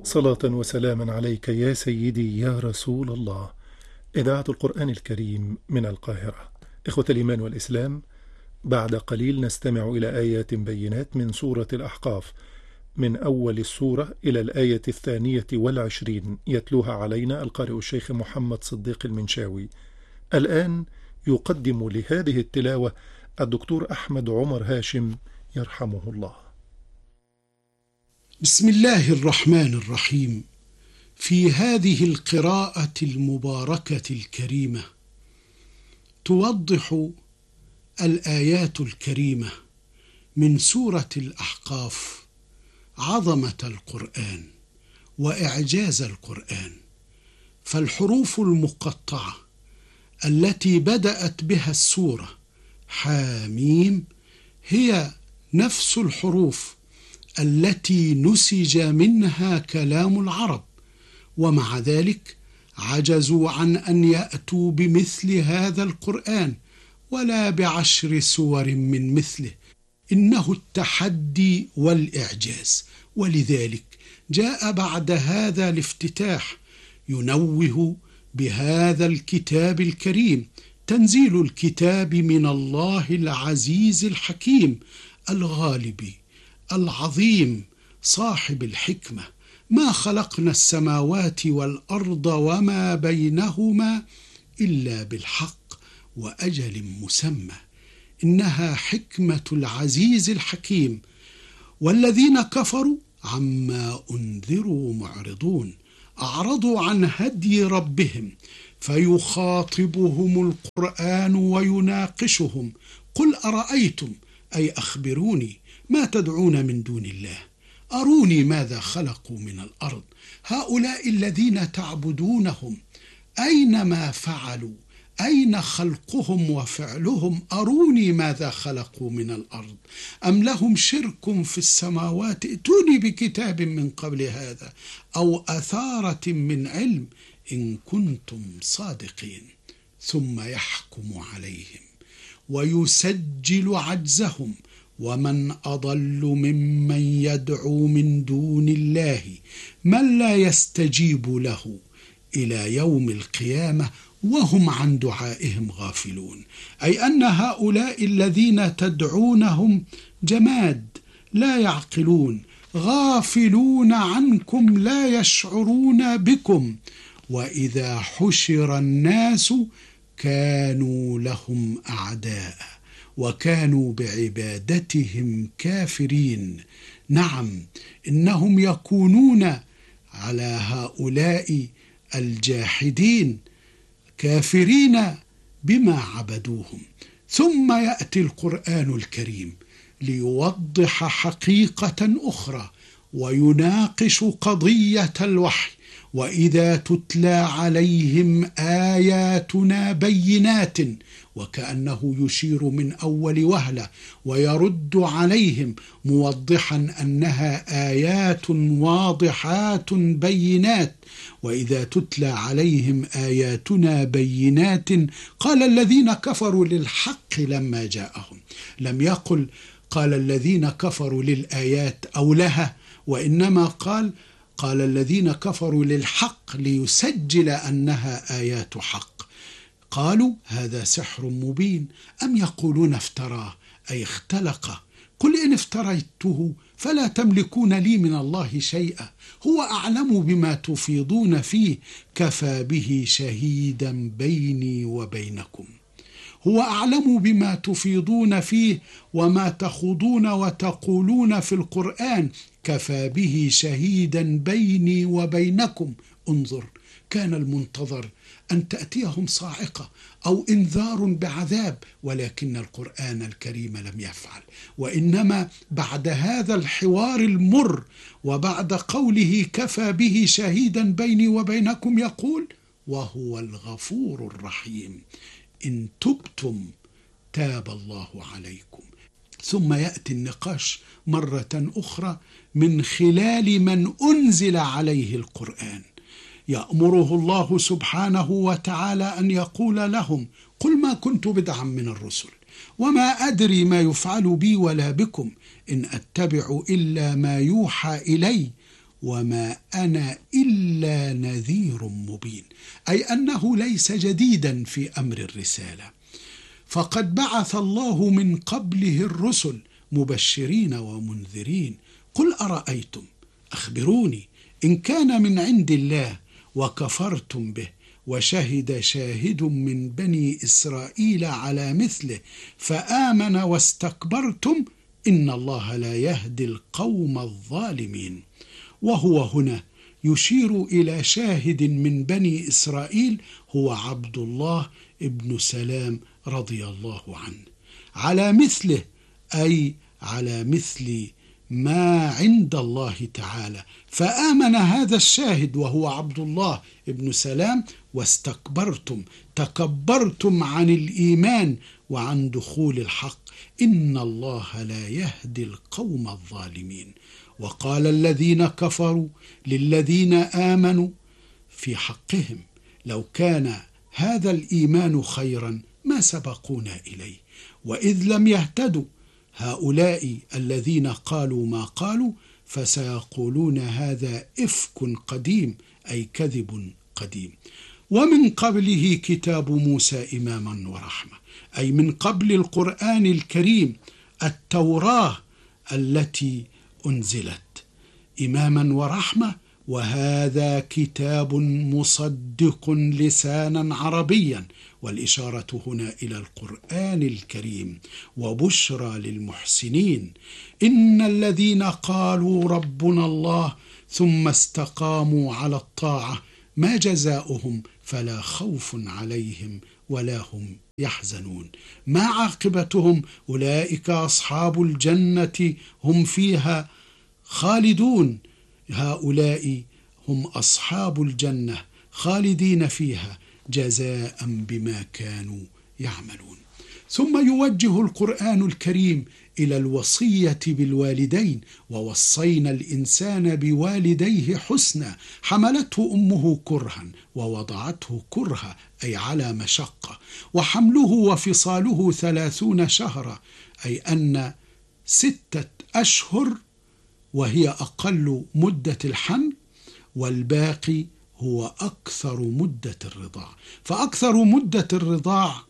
صلاة وسلاما عليك يا سيدي يا رسول الله. إذاعة القرآن الكريم من القاهرة. إخوة الإيمان والإسلام، بعد قليل نستمع إلى آيات بينات من سورة الأحقاف، من أول السورة إلى الآية 22 يتلوها علينا القارئ الشيخ محمد صديق المنشاوي. الآن يقدم لهذه التلاوة الدكتور أحمد عمر هاشم يرحمه الله. بسم الله الرحمن الرحيم. في هذه القراءة المباركة الكريمة توضح الآيات الكريمة من سورة الأحقاف عظمة القرآن وإعجاز القرآن. فالحروف المقطعة التي بدأت بها السورة حاميم هي نفس الحروف التي نسج منها كلام العرب، ومع ذلك عجزوا عن أن يأتوا بمثل هذا القرآن ولا ب10 سور من مثله. إنه التحدي والإعجاز، ولذلك جاء بعد هذا الافتتاح ينوه بهذا الكتاب الكريم: تنزيل الكتاب من الله العزيز الحكيم الغالب العظيم صاحب الحكمة. ما خلقنا السماوات والأرض وما بينهما إلا بالحق وأجل مسمى، إنها حكمة العزيز الحكيم. والذين كفروا عما أنذروا معرضون، أعرضوا عن هدي ربهم فيخاطبهم القرآن ويناقشهم: قل أرأيتم، أي أخبروني، ما تدعون من دون الله، أروني ماذا خلقوا من الأرض، هؤلاء الذين تعبدونهم أين ما فعلوا، أين خلقهم وفعلهم، أروني ماذا خلقوا من الأرض، أم لهم شرك في السماوات، ائتوني بكتاب من قبل هذا أو أثارة من علم إن كنتم صادقين. ثم يحكم عليهم ويسجل عجزهم. ومن أضل ممن يدعو من دون الله من لا يستجيب له إلى يوم القيامة وهم عن دعائهم غافلون. أي أن هؤلاء الذين تدعونهم جماد لا يعقلون، غافلون عنكم لا يشعرون بكم. وإذا حشر الناس كانوا لهم أعداء وكانوا بعبادتهم كافرين. نعم، إنهم يكونون على هؤلاء الجاحدين كافرين بما عبدوهم. ثم يأتي القرآن الكريم ليوضح حقيقة أخرى ويناقش قضية الوحي: وإذا تتلى عليهم آياتنا بينات، وكأنه يشير من أول وهلة ويرد عليهم موضحا أنها آيات واضحات بينات. وإذا تتلى عليهم آياتنا بينات قال الذين كفروا للحق لما جاءهم. لم يقل قال الذين كفروا للآيات أو لها، وإنما قال الذين كفروا للحق ليسجل أنها آيات حق. قالوا هذا سحر مبين أم يقولون افتراه، أي اختلقه. قل إن افتريته فلا تملكون لي من الله شيئا، هو أعلم بما تفيضون فيه، كفى به شهيدا بيني وبينكم. هو أعلم بما تفيضون فيه وما تخوضون وتقولون في القرآن، كفى به شهيدا بيني وبينكم. انظر، كان المنتظر أن تأتيهم صاعقة أو إنذار بعذاب، ولكن القرآن الكريم لم يفعل، وإنما بعد هذا الحوار المر وبعد قوله كفى به شهيدا بيني وبينكم يقول: وهو الغفور الرحيم، إن تبتم تاب الله عليكم. ثم يأتي النقاش مرة أخرى من خلال من أنزل عليه القرآن. يأمره الله سبحانه وتعالى أن يقول لهم: قل ما كنت بدعا من الرسل وما أدري ما يفعل بي ولا بكم، إن أتبع إلا ما يوحى إلي وما أنا إلا نذير مبين، أي أنه ليس جديدا في أمر الرسالة، فقد بعث الله من قبله الرسل مبشرين ومنذرين. قل أرأيتم، أخبروني، إن كان من عند الله وكفرتم به وشهد شاهد من بني إسرائيل على مثله فآمن واستكبرتم إن الله لا يهدي القوم الظالمين. وهو هنا يشير إلى شاهد من بني إسرائيل هو عبد الله ابن سلام رضي الله عنه، على مثله أي على مثل ما عند الله تعالى. فآمن هذا الشاهد وهو عبد الله ابن سلام، واستكبرتم، تكبرتم عن الإيمان وعن دخول الحق. إن الله لا يهدي القوم الظالمين. وقال الذين كفروا للذين آمنوا في حقهم لو كان هذا الإيمان خيرا ما سبقونا إليه، وإذ لم يهتدوا هؤلاء الذين قالوا ما قالوا فسيقولون هذا إفك قديم، أي كذب قديم. ومن قبله كتاب موسى إماما ورحمة، أي من قبل القرآن الكريم التوراة التي أنزلت إماما ورحمة، وهذا كتاب مصدق لسانا عربيا، والإشارة هنا إلى القرآن الكريم، وبشرى للمحسنين. إن الذين قالوا ربنا الله ثم استقاموا على الطاعة ما جزاؤهم فلا خوف عليهم ولا هم يحزنون. ما عاقبتهم؟ أولئك أصحاب الجنة هم فيها خالدون. هؤلاء هم أصحاب الجنة خالدين فيها جزاء بما كانوا يعملون. ثم يوجه القرآن الكريم إلى الوصية بالوالدين: ووصينا الإنسان بوالديه حسنا حملته أمه كرها ووضعته كرها، أي على مشقة، وحمله وفصاله 30 شهرا، أي أن 6 أشهر وهي أقل مدة الحمل، والباقي هو أكثر مدة الرضاع. فأكثر مدة الرضاع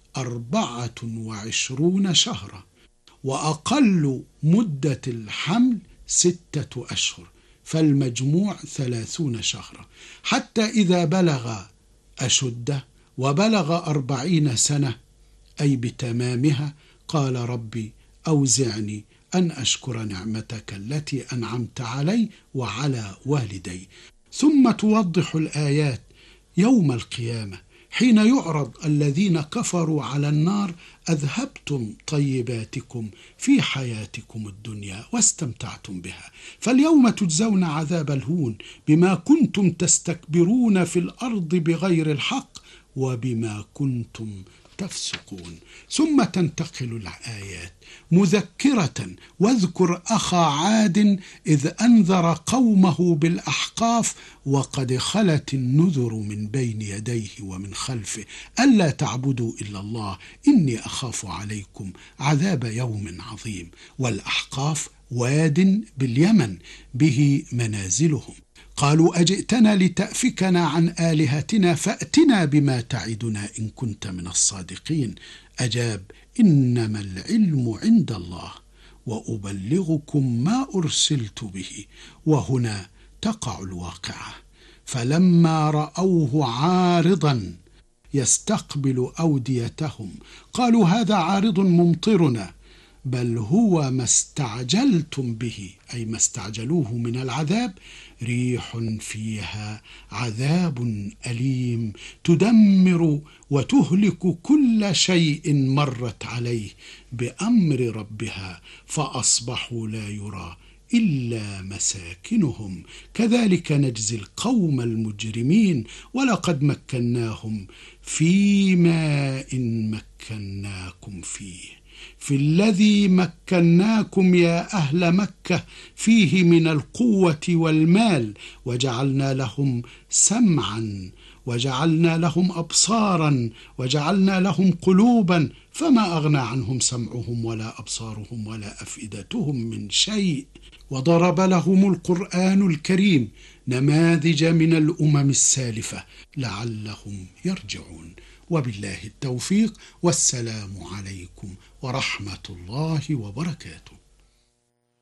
24 شهرا، وأقل مدة الحمل 6 أشهر، فالمجموع 30 شهرا، حتى إذا بلغ أشده وبلغ 40 سنة أي بتمامها قال ربي أوزعني أن أشكر نعمتك التي أنعمت علي وعلى والدي. ثم توضح الآيات يوم القيامة حين يعرض الذين كفروا على النار: أذهبتم طيباتكم في حياتكم الدنيا واستمتعتم بها، فاليوم تجزون عذاب الهون بما كنتم تستكبرون في الأرض بغير الحق وبما كنتم تفسقون. ثم تنتقل الآيات مذكرة: واذكر أخا عاد إذ أنذر قومه بالأحقاف وقد خلت النذر من بين يديه ومن خلفه ألا تعبدوا إلا الله إني أخاف عليكم عذاب يوم عظيم. والأحقاف واد باليمن به منازلهم. قالوا أجئتنا لتأفكنا عن آلهتنا فأتنا بما تعدنا إن كنت من الصادقين. أجاب: إنما العلم عند الله وأبلغكم ما أرسلت به. وهنا تقع الواقعة: فلما رأوه عارضا يستقبل أوديتهم قالوا هذا عارض ممطرنا بل هو ما استعجلتم به، أي ما استعجلوه من العذاب، ريح فيها عذاب أليم تدمر وتهلك كل شيء مرت عليه بأمر ربها فأصبحوا لا يرى إلا مساكنهم كذلك نجزي القوم المجرمين. ولقد مكناهم في ماء مكناكم فيه في الذي مكناكم يا أهل مكة فيه من القوة والمال، وجعلنا لهم سمعا وجعلنا لهم أبصارا وجعلنا لهم قلوبا فما أغنى عنهم سمعهم ولا أبصارهم ولا أفئدتهم من شيء. وضرب لهم القرآن الكريم نماذج من الأمم السالفة لعلهم يرجعون. وبالله التوفيق، والسلام عليكم ورحمة الله وبركاته.